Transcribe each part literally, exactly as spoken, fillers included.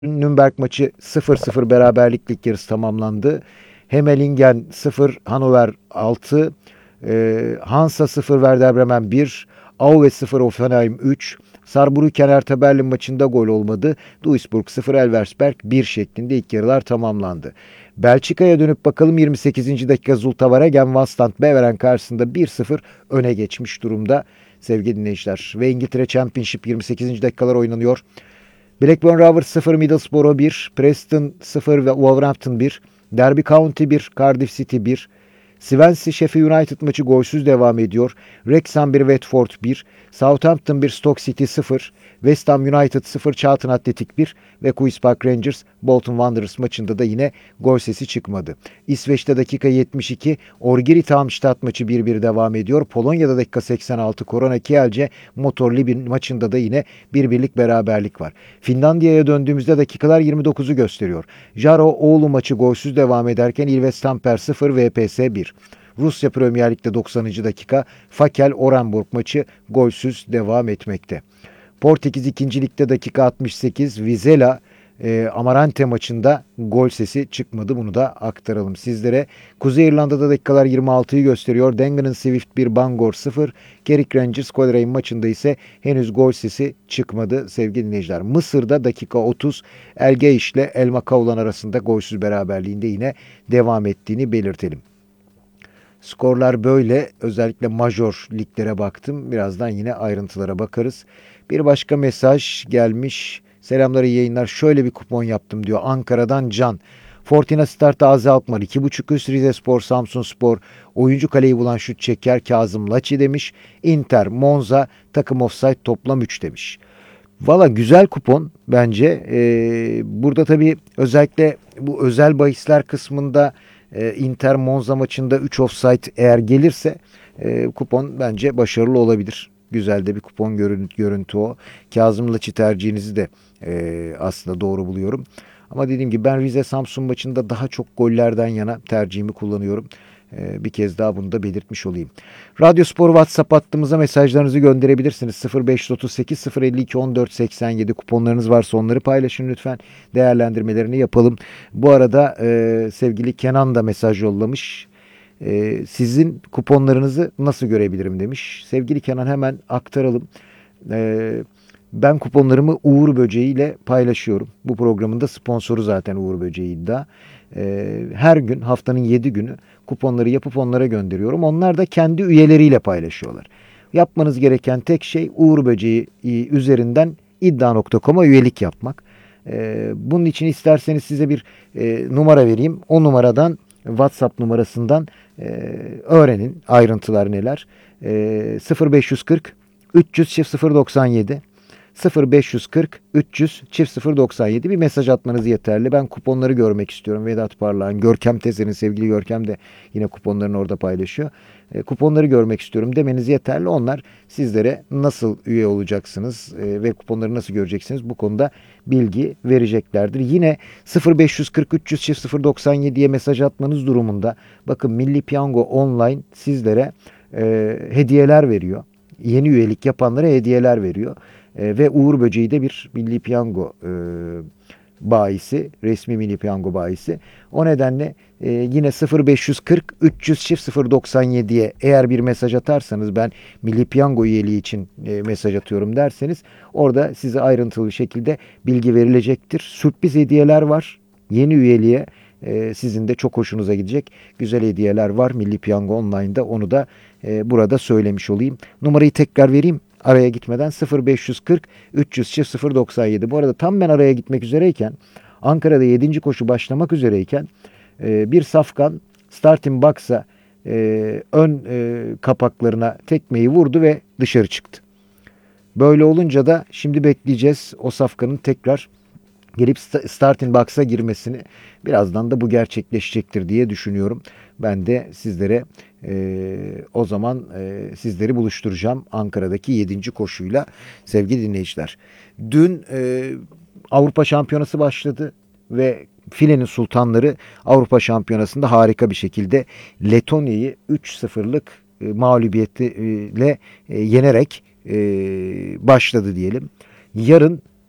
Nürnberg maçı sıfır sıfır beraberlik lig yarısı tamamlandı. Hemelingen sıfır, Hannover altı, e, Hansa sıfır, Werder Bremen bir, Aue sıfır, Hoffenheim üç, Saarbrücken Hertha Berlin maçında gol olmadı. Duisburg sıfır, Elversberg bir şeklinde ilk yarılar tamamlandı. Belçika'ya dönüp bakalım. yirmi sekizinci dakika Zulte Waregem Waasland Beveren karşısında bir sıfır öne geçmiş durumda sevgili dinleyiciler. Ve İngiltere Championship yirmi sekizinci dakikalar oynanıyor. Blackburn Rovers sıfır, Middlesbrough bir, Preston sıfır ve Wolverhampton bir, Derby County bir, Cardiff City bir, Swansea Sheffield United maçı golsüz devam ediyor. Wrexham bir, Watford bir, Southampton bir, Stoke City sıfır, West Ham United sıfır, Charlton Athletic bir ve Queen's Park Rangers Bolton Wanderers maçında da yine gol sesi çıkmadı. İsveç'te dakika yetmiş iki, Orgiri Darmstadt maçı bir bir devam ediyor. Polonya'da dakika seksen altı, Korona Kielce Motor Libin maçında da yine bir birlik beraberlik var. Finlandiya'ya döndüğümüzde dakikalar yirmi dokuzu gösteriyor. Jaro Oulu maçı golsüz devam ederken Ilves Tampere sıfır, V P S bir. Rusya Premier Lig'de doksanıncı dakika Fakel Orenburg maçı golsüz devam etmekte. Portekiz ikinci. Lig'de dakika altmış sekiz Vizela e, Amarante maçında gol sesi çıkmadı. Bunu da aktaralım sizlere. Kuzey İrlanda'da dakikalar yirmi altıyı gösteriyor. Dangen'ın Swift bir, Bangor sıfır. Carrick Rangers Coleraine maçında ise henüz gol sesi çıkmadı sevgili dinleyiciler. Mısır'da dakika otuz El Geiş ile El Makaulan arasında golsüz beraberliğinde yine devam ettiğini belirtelim. Skorlar böyle. Özellikle major liglere baktım. Birazdan yine ayrıntılara bakarız. Bir başka mesaj gelmiş. Selamlar, iyi yayınlar. Şöyle bir kupon yaptım diyor. Ankara'dan Can. Fortuna Start'ta Azi Alkmaar iki buçuk üst, Rizespor, Samsunspor, oyuncu kaleyi bulan şut çeker Kazım Laçi demiş. Inter, Monza, takım offside toplam üç demiş. Valla güzel kupon bence. Ee, burada tabii özellikle bu özel bahisler kısmında e, Inter Monza maçında üç offside eğer gelirse e, kupon bence başarılı olabilir. Güzel de bir kupon görüntü, görüntü o. Kazım Laçi tercihinizi de e, aslında doğru buluyorum. Ama dediğim gibi ben Rize Samsun maçında daha çok gollerden yana tercihimi kullanıyorum. Bir kez daha bunu da belirtmiş olayım. Radyo Spor WhatsApp hattımıza mesajlarınızı gönderebilirsiniz. sıfır beş otuz sekiz sıfır elli iki on dört seksen yedi kuponlarınız varsa onları paylaşın lütfen. Değerlendirmelerini yapalım. Bu arada e, sevgili Kenan da mesaj yollamış. E, sizin kuponlarınızı nasıl görebilirim demiş. Sevgili Kenan, hemen aktaralım. E, ben kuponlarımı Uğur Böceği ile paylaşıyorum. Bu programın da sponsoru zaten Uğur Böceği iddia. Her gün, haftanın yedi günü kuponları yapıp onlara gönderiyorum. Onlar da kendi üyeleriyle paylaşıyorlar. Yapmanız gereken tek şey Uğur Böceği üzerinden iddia nokta com'a üyelik yapmak. Bunun için isterseniz size bir numara vereyim. O numaradan, WhatsApp numarasından öğrenin ayrıntılar neler. sıfır beş kırk üç yüz sıfır doksan yedi sıfır beş kırk üç yüz sıfır doksan yedi bir mesaj atmanız yeterli. Ben kuponları görmek istiyorum. Vedat Parlağan, Görkem Teze'nin, sevgili Görkem de yine kuponlarını orada paylaşıyor. E, kuponları görmek istiyorum demeniz yeterli. Onlar sizlere nasıl üye olacaksınız e, ve kuponları nasıl göreceksiniz bu konuda bilgi vereceklerdir. Yine sıfır beş kırk üç yüz sıfır doksan yediye mesaj atmanız durumunda bakın Milli Piyango Online sizlere e, hediyeler veriyor. Yeni üyelik yapanlara hediyeler veriyor. E, ve Uğur Böceği de bir Milli Piyango e, bayisi, resmi Milli Piyango bayisi. O nedenle e, yine sıfır beş kırk üç yüz sıfır doksan yediye eğer bir mesaj atarsanız, ben Milli Piyango üyeliği için e, mesaj atıyorum derseniz, orada size ayrıntılı bir şekilde bilgi verilecektir. Sürpriz hediyeler var. Yeni üyeliğe e, sizin de çok hoşunuza gidecek güzel hediyeler var Milli Piyango Online'da. Onu da e, burada söylemiş olayım. Numarayı tekrar vereyim. Araya gitmeden sıfır beş kırk üç yüz sıfır doksan yedi. Bu arada tam ben araya gitmek üzereyken, Ankara'da yedinci koşu başlamak üzereyken e, bir safkan starting box'a e, ön e, kapaklarına tekmeyi vurdu ve dışarı çıktı. Böyle olunca da şimdi bekleyeceğiz o safkanın tekrar gelip starting box'a girmesini. Birazdan da bu gerçekleşecektir diye düşünüyorum. Ben de sizlere e, o zaman e, sizleri buluşturacağım Ankara'daki yedinci koşuyla sevgili dinleyiciler. Dün e, Avrupa Şampiyonası başladı ve Filenin Sultanları Avrupa Şampiyonası'nda harika bir şekilde Letonya'yı üç sıfırlık e, mağlubiyetle e, yenerek e, başladı diyelim. Yarın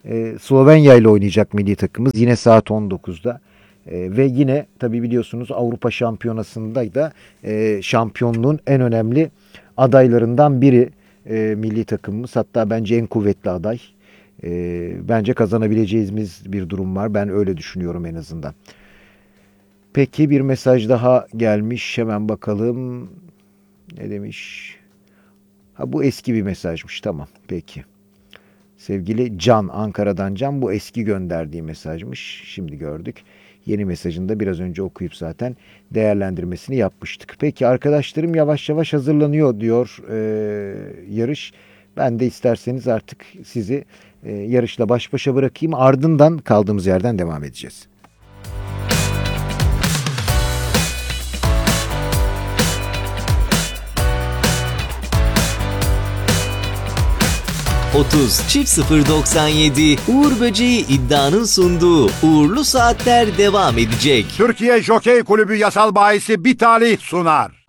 e, Slovenya ile oynayacak milli takımımız. Yine saat on dokuzda. E, ve yine tabii biliyorsunuz Avrupa Şampiyonası'nda da e, şampiyonluğun en önemli adaylarından biri e, milli takımımız. Hatta bence en kuvvetli aday. E, bence kazanabileceğimiz bir durum var. Ben öyle düşünüyorum en azından. Peki bir mesaj daha gelmiş. Hemen bakalım. Ne demiş? Ha, bu eski bir mesajmış. Tamam. Peki. Sevgili Can, Ankara'dan Can, bu eski gönderdiği mesajmış. Şimdi gördük. Yeni mesajını da biraz önce okuyup zaten değerlendirmesini yapmıştık. Peki arkadaşlarım yavaş yavaş hazırlanıyor diyor e, yarış. Ben de isterseniz artık sizi e, yarışla baş başa bırakayım. Ardından kaldığımız yerden devam edeceğiz. otuz çift sıfır doksan yedi Uğur Böceği iddianın sunduğu Uğurlu Saatler devam edecek. Türkiye Jokey Kulübü yasal bahisi bir talih sunar.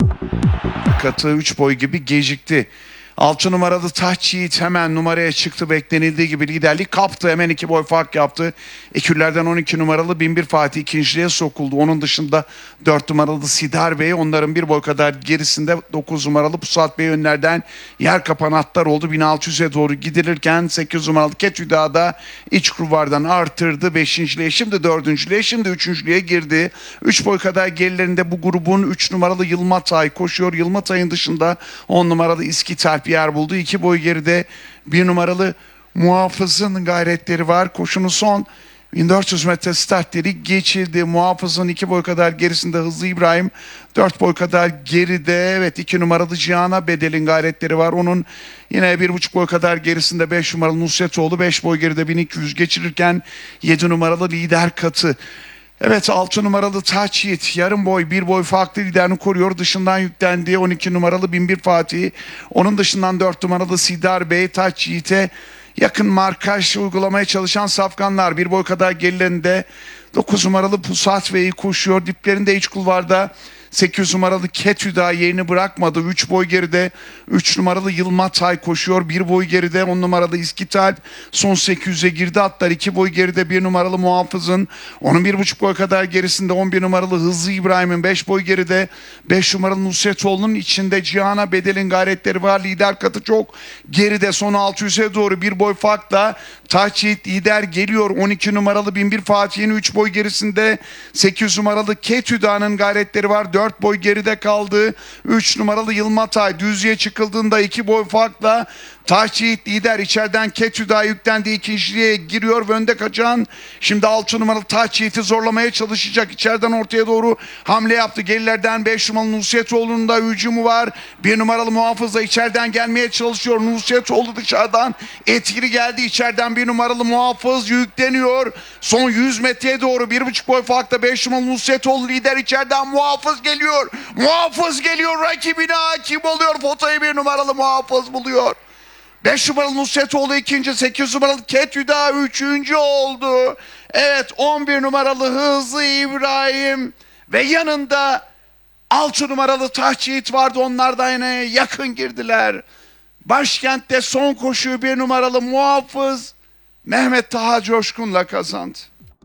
Katı üç boy gibi gecikti. altı numaralı Taç Yiğit hemen numaraya çıktı. Beklenildiği gibi liderlik kaptı. Hemen iki boy fark yaptı. Ekürlerden on iki numaralı bin bir Fatih ikinciliğe sokuldu. Onun dışında dört numaralı Sidar Bey, onların bir boy kadar gerisinde dokuz numaralı Pusat Bey önlerden yer kapan atlar oldu. bin altı yüze doğru gidilirken sekiz numaralı Ketüda da iç kulvardan artırdı. beşinciliğe, şimdi dördüncülüğe, şimdi üçüncülüğe girdi. üç boy kadar gerilerinde bu grubun üç numaralı Yılmatay koşuyor. Yılmatay'ın dışında on numaralı İskital bir yer buldu. İki boy geride bir numaralı Muhafız'ın gayretleri var. Koşunun son bin dört yüz metre startleri geçildi. Muhafız'ın iki boy kadar gerisinde Hızlı İbrahim, dört boy kadar geride evet iki numaralı Cihan'a Bedel'in gayretleri var. Onun yine bir buçuk boy kadar gerisinde beş numaralı Nusretoğlu, beş boy geride bin iki yüz geçirirken yedi numaralı Lider Katı. Evet, altı numaralı Taç Yiğit yarım boy bir boy farklı liderini koruyor. Dışından yüklendiği on iki numaralı bin bir Fatih. Onun dışından dört numaralı Sidar Bey Taç Yiğit'e yakın markaj uygulamaya çalışan safkanlar. Bir boy kadar gerilerinde dokuz numaralı Pusat Bey'i koşuyor. Diplerinde iç kulvarda sekiz numaralı Ketüda yerini bırakmadı. üç boy geride üç numaralı Yılmatay koşuyor. bir boy geride on numaralı İskitalp son sekiz yüze girdi atlar. iki boy geride bir numaralı Muhafız'ın, onun bir buçuk boy kadar gerisinde on bir numaralı Hızlı İbrahim'in, beş boy geride beş numaralı Nusretoğlu'nun, içinde Cihan'a Bedel'in gayretleri var. Lider Katı çok geride, son altı yüze doğru bir boy farkla Taç Yiğit lider geliyor. on iki numaralı bin bir Fatih'in üç boy gerisinde sekiz numaralı Ketüda'nın gayretleri var. dört boy geride kaldı. üç numaralı Yılmatay düzlüğe çıkıldığında iki boy farkla Taç Yiğit lider. İçeriden Ketüda yüklendi, ikinciliğe giriyor ve önde kaçan şimdi altı numaralı Taç Yiğit'i zorlamaya çalışacak. İçeriden ortaya doğru hamle yaptı. Gerilerden beş numaralı Nusretoğlu'nun da hücumu var. bir numaralı Muhafız da içeriden gelmeye çalışıyor. Nusretoğlu dışarıdan etkili geldi. İçeriden bir numaralı Muhafız yükleniyor. Son yüz metreye doğru bir buçuk boy farkla beş numaralı Nusretoğlu lider. İçeriden Muhafız geliyor. Muhafız geliyor. Rakibine hakim oluyor. Fotoyu bir numaralı Muhafız buluyor. beş numaralı Nusretoğlu ikinci, sekiz numaralı Ketüda üçüncü oldu. Evet, on bir numaralı Hızlı İbrahim ve yanında altı numaralı Taç Yiğit vardı. Onlar da yine yakın girdiler. Başkentte son koşuyu bir numaralı Muhafız Mehmet Taha Coşkun'la kazandı.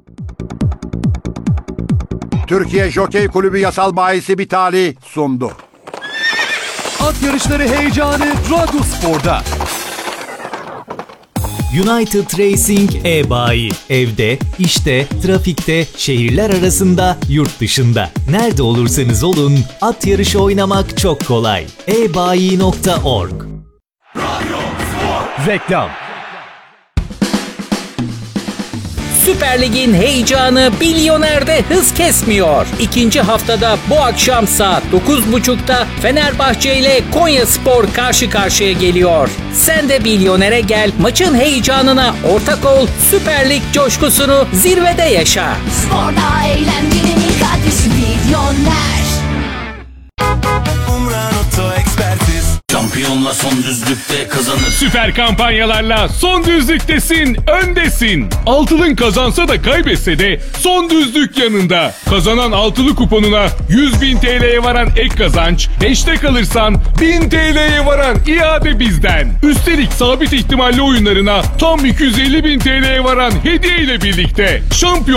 Türkiye Jokey Kulübü yasal bahisi bir talih sundu. At yarışları heyecanı Radyo Spor'da. United Racing e-bayi. Evde, işte, trafikte, şehirler arasında, yurt dışında. Nerede olursanız olun, at yarışı oynamak çok kolay. e bayi nokta org. Reklam. Süper Lig'in heyecanı Bilyoner'de hız kesmiyor. İkinci haftada bu akşam saat dokuz buçukta Fenerbahçe ile Konyaspor karşı karşıya geliyor. Sen de Bilyoner'e gel, maçın heyecanına ortak ol, Süper Lig coşkusunu zirvede yaşa. Sporda eğlenmenin ilk adresi Bilyoner. Umran Oto Ekspertiz. Şampiyon Milyonla son düzlükte kazanır. Süper kampanyalarla son düzlüktesin, öndesin. Altılın kazansa da kaybetse de son düzlük yanında. Kazanan altılı kuponuna yüz bin T L'ye varan ek kazanç, beşte kalırsan bin T L'ye varan iade bizden. Üstelik sabit ihtimalli oyunlarına tam iki yüz elli bin T L'ye varan hediye ile birlikte şampiyon